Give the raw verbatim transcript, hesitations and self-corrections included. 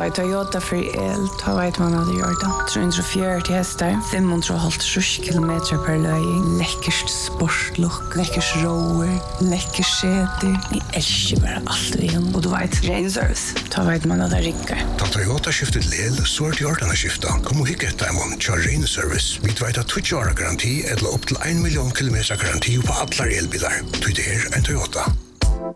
Ta i Toyota för el, ta vet man hade gjort det. trehundrafjøruti hästar, femhundrahalvtrýss kilometer per löjning. Läckert sportlook, läckert rower, läckert seter. Ni älskar bara allt vi har. Och du vet, ren service. Ta vet man hade rinkar. Ta Toyota skiftet lel, så är det gjort att skifta. Kom och hicka ett dem till ren service. Vi vet att tjugo år garanti eller upp till en miljon kilometer garanti på alla elbilar. Du det är en Toyota.